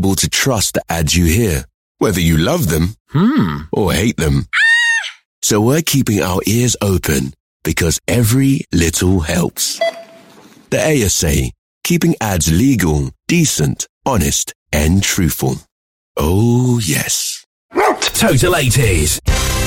able to trust the ads you hear, whether you love them or hate them. So we're keeping our ears open because every little helps. The ASA, keeping ads legal, decent, honest, and truthful. Oh, yes. Total 80s.